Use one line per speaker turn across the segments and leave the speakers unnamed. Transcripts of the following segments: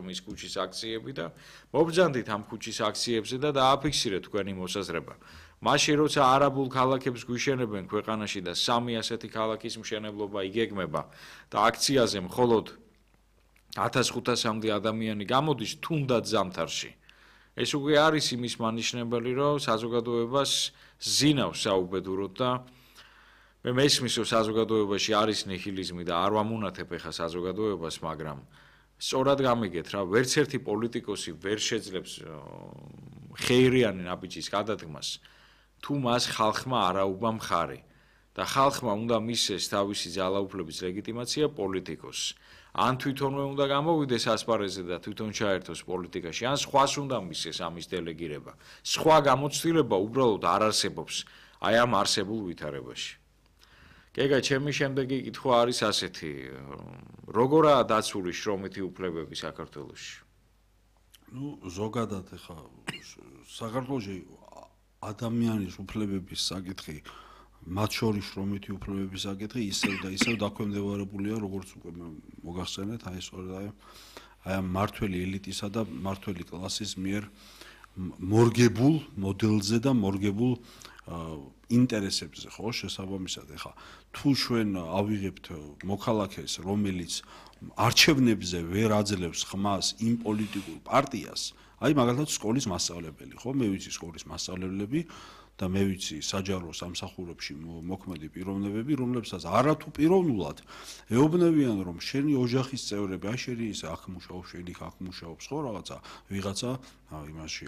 მის ქუჩის აქციები და მობრძანდით ამ ქუჩის აქციებზე და დააფიქსირეთ თქვენი მოსაზრება. მაშინ როცა არაბულ ქალაქებს გვიშენებენ ქვეყანაში და 3 ასეთი ქალაქის მშენებლობა იგეგმება და აქციაზე მხოლოდ 1500-მდე ადამიანი გამოდის თუნდაც ზამთარში. ეს უკვე არის იმის მანიშნებელი, რომ საზოგადოებას ზინავს საუბედუროდ და მე მესმის, რომ საზოგადოებაში არის ნიჰილიზმი და არ ვამუნათებ ახლა საზოგადოებას, მაგრამ სწორად გამიგეთ რა, ვერც ერთი პოლიტიკოსი ვერ შეძლებს ხეირიანი ნაბიჯის გადადგმას, თუ მას ხალხმა არ აუბა მხარი და ხალხმა უნდა მისცეს თავისი ძალაუფლების ლეგიტიმაცია პოლიტიკოსს. ან თვითონვე უნდა გამოვიდეს ასპარეზზე და თვითონ ჩაერთოს პოლიტიკაში, ან სხვას უნდა მისცეს ამის დელეგირება. სხვა გამოცდილება უბრალოდ არ არსებობს აი ამ არსებულ ვითარებაში. გეგა, ჩემი შემდეგი კითხვა არის ასეთი, როგორაა დაცული შრომითი უფლებები საქართველოში?
ზოგადად ახლა საქართველოში ადამიანის უფლებების საკითხი, მათ შორის შრომითი უფლებების საკითხი ისევ დაქვემდებარებულია, როგორც უკვე მოგახსენეთ, აი სწორედ აი ამ მართველი ელიტისა და მართველი კლასის მიერ მორგებულ მოდელზე და მორგებულ ინტერესებზე, ხო, შესაბამისად, ახლა თუ ჩვენ ავიღებთ მოქალაქეს, რომელიც არჩევნებზე ვერ აძლევს ხმას იმ პოლიტიკურ პარტიას, აი მაგალითად სკოლის მასწავლებელი, ხო, მე ვიცი სკოლის მასწავლებლები და მე ვიცი საჯარო სამსახურებში მოქმედი პიროვნებები, რომლებსაც არათუ პიროვნულად ეუბნებიან, რომ შენი ოჯახის წევრები, აი შენი ის აქ მუშაობს, შენი აქ მუშაობს, ხო, ვიღაცა იმაში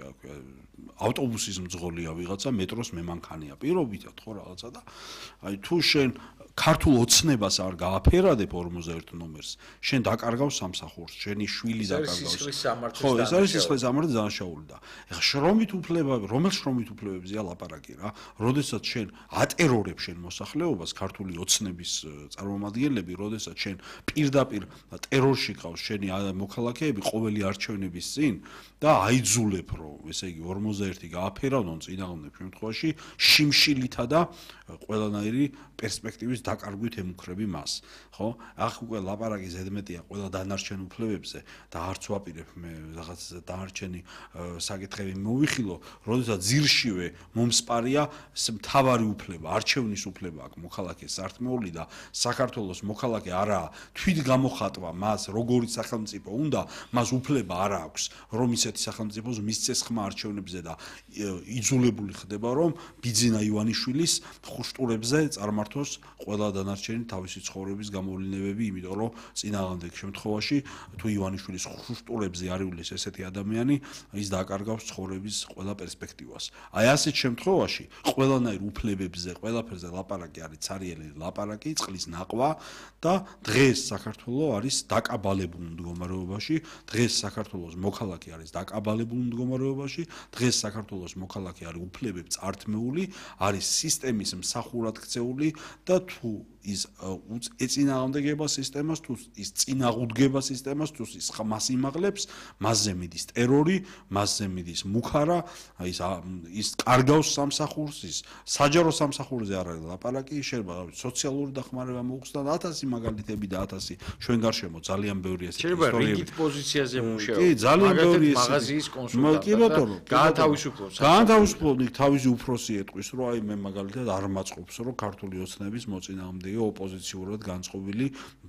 ავტობუსის მძღოლია, ვიღაცა მეტროს მემანქანია, პირობითად, ხო, რაღაცა და აი თუ შენ ქართულ ოცნებას არ გააფერადებ 41 ნომერს, შენ დაკარგავს სამსახურს, შენი შვილი დაკარგავს. ხო, ეს არის სისხლის სამართლის დანაშაული და ეხლა შრომით უფლებები, რომელ შრომით უფლებებზეა ლაპარაკი რა? როდესაც შენ ატერორებ შენ მოსახლეობას, ქართული ოცნების წარმომადგენლები, როდესაც შენ პირდაპირ ტერორში ყავს შენი მოქალაქეები ყოველი არჩევნების წინ და აიძულებ, რომ ესე იგი 41 გააფერავდონ წინააღმდეგ შემთხვევაში შიმშილითა და ყველანაირი პერსპექტივის დაკარგვით ემუქრები მას, ხო? ახ უკვე ლაპარაკი ზედმეტია ყველა დანარჩენ უფლებებზე და არც ვაპირებ მე რაღაც დანარჩენი საკითხები მოვიხილო, როდესაც ძირშივე მომსპარია მთავარი უფლება, არჩევნის უფლება აქვს მოქალაქეს სართმეული და საქართველოს მოქალაქე არაა თვით გამოხატვა მას როგორი სახელმწიფო უნდა, მას უფლება არ აქვს, რომ ისეთი სახელმწიფოს მისცეს ხმა არჩევნებზე და იძულებული ხდება, რომ ბიძინა ივანიშვილის ხუშტურებზე წარმართოს ყველა დანარჩენი თავისი ცხოვრების გამოვლენებები, იმიტომ რომ წინააღმდეგ შემთხვევაში თუ ივანიშვილის ხუშტურებზე არ ივლეს ესეთი ადამიანი, ის დაკარგავს ცხოვრების ყველა პერსპექტივას. აი ასეთ შემთხვევაში ყველანაირ უფლებებზე, ყველაფერზე ლაპარაკი არის ცარიელი ლაპარაკი, წყლის ნაყვა და დღეს საქართველოს არის დაკაბალებულ მდგომარეობაში, დღეს საქართველოს მოქალაქე არის დაკაბალებულ მდგომარეობაში, დღეს საქართველოს მოქალაქე არის უფლებებს წართმეული, არის სისტემის მსახურად ქცეული და თუ ის ეწინააღმდეგება სისტემას, თუ ის წინააღმდეგება სისტემას, თუ ის ხმას იმაღლებს, მასზე მიდის ტერორი, მასზე მიდის მუქარა, ის კარგავს სამსახურს, ის საჯარო სამსახურზე არ არის ლაპარაკი, შეიძლება სოციალური დახმარება მოუხსნა 1000 მაგალითები და 1000 ჩვენ გარშემო ძალიან ბევრი ესეთი
ისტორიები. შეიძლება რიგით პოზიციაზე მუშაობს.
კი, ძალიან ბევრი
ესეთი მაღაზიის კონსულტანტი.
გაანთავისუფლოს თავისი უფროსი ეტყვის, რომ აი მე მაგალითად არ მაწყობს, რომ ქართული ოცნების მოწინააღმდეგე ოპოზიციურად განწყობილი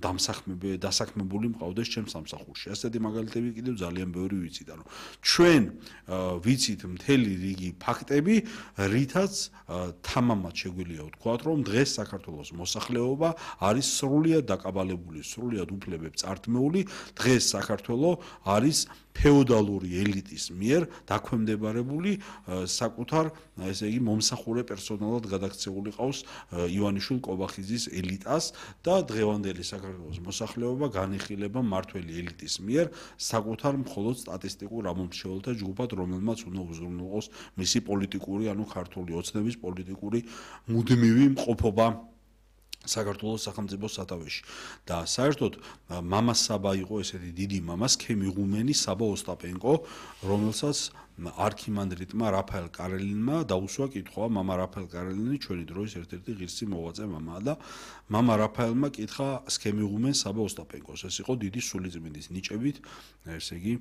დასაქმებული მყავდეს ჩემს სამსახურში. ასეთი მაგალითები კიდევ ძალიან ბევრი ვიცით. ანუ ჩვენ ვიცით მთელი რიგი ფაქტები, რითაც თამამად შეგვიძლია ვთქვათ, რომ დღეს საქართველოს მოსახლეობა არის სრულიად დაკაბალებული, სრულიად უფლებებს წართმეული, დღეს საქართველოს არის ფეოდალური ელიტის მიერ დაქვემდებარებული საკუთარ, ესე იგი, მომსახურე პერსონალად გადაქცეული ყავს ივანიშვილ კობახიძის ელიტას და დღევანდელი საქართველოს მოსახლეობა განიხილება მართველი ელიტის მიერ საკუთარ მხოლოდ სტატისტიკურ ამომრჩეველთა ჯგუფად, რომელმაც უნდა უზრუნველყოს მისი პოლიტიკური, ანუ ქართული ოცნების პოლიტიკური მუდმივი მყოფობა საქართველოს სახელმწიფოს სათავეში და საერთოდ მამას საბა იყო ესეთი დიდი მამა სქემიღუმენი საბა ოსტაპენკო, რომელსაც არქიმანდრიტმა რაფაელ კარელინმა დაუსვა კითხვა, მამა რაფაელ კარელინი ჩვენი დროის ერთ-ერთი ღირსი მოღვაწე მამაა და მამა რაფაელმა კითხა სქემიღუმენ საბა ოსტაპენკოს. ეს იყო დიდი სულიწმინდის ნიჭებით, ესე იგი